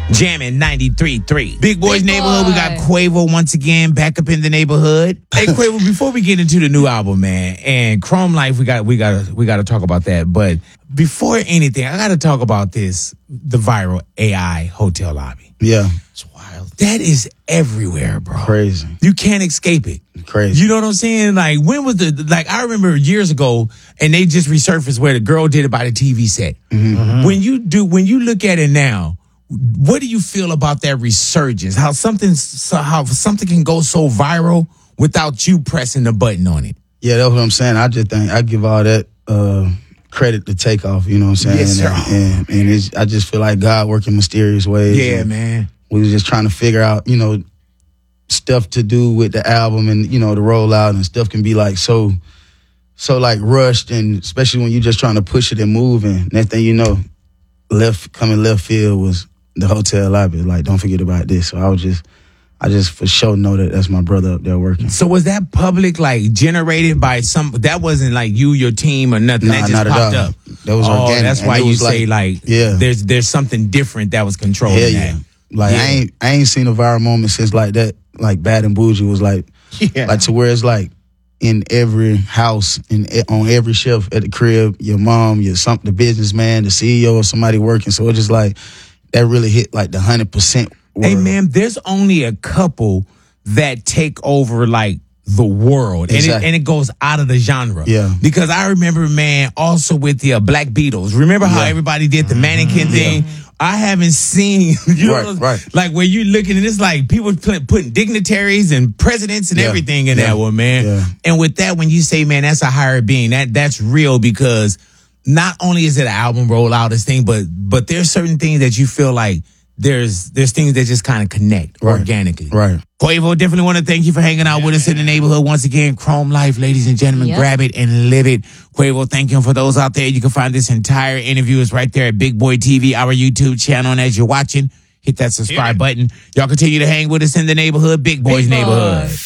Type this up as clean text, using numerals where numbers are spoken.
Jamming 93.3. Big Boys Big Neighborhood. Boy. We got Quavo once again back up in the neighborhood. Hey Quavo, before we get into the new album, man, and Chrome Life, we got to talk about that. But before anything, I got to talk about the viral AI hotel lobby. Yeah. It's wild. That is everywhere, bro. Crazy. You can't escape it. Crazy. You know what I'm saying? Like, when was I remember years ago, and they just resurfaced where the girl did it by the TV set. Mm-hmm. When you look at it now, what do you feel about that resurgence? How something can go so viral without you pressing the button on it? Yeah, that's what I'm saying. I just think I give all that credit to Takeoff, you know what I'm saying? Yes, sir. And I just feel like God working mysterious ways. Yeah, and man. We was just trying to figure out, stuff to do with the album and, the rollout, and stuff can be like so like rushed, and especially when you're just trying to push it and move, and next thing you know, left field was the hotel lobby. Like, don't forget about this. So I just for sure know that that's my brother up there working. So was that public, like, generated by that wasn't like you, your team, or nothing? Nah, that just not at popped all. up. That was organic. That's why And it you was say yeah. there's something different that was controlling Hell that. yeah. Like, Yeah. I ain't seen a viral moment since like that. Like, Bad and Bougie was like to where it's like in every house, on every shelf at the crib, your mom, the businessman, the CEO, or somebody working. So it's just like that really hit like the 100% world. Hey man, there's only a couple that take over like the world, Exactly. and it goes out of the genre. Yeah. Because I remember, man, also with the Black Beatles. Remember how everybody did the mannequin thing? I haven't seen, Right. like where you looking and it's like people putting dignitaries and presidents and everything in that one, man. Yeah. And with that, when you say, man, that's a higher being, that's real, because not only is it an album rollout, this thing, but there's certain things that you feel like there's things that just kind of connect organically. Right. Quavo, definitely want to thank you for hanging out with us in the neighborhood once again. Chrome Life, ladies and gentlemen, grab it and live it. Quavo, thank you. And for those out there, you can find this entire interview is right there at Big Boy TV, our YouTube channel. And as you're watching, hit that subscribe button. Y'all continue to hang with us in the neighborhood, Big Boy's Big Boy. Neighborhood.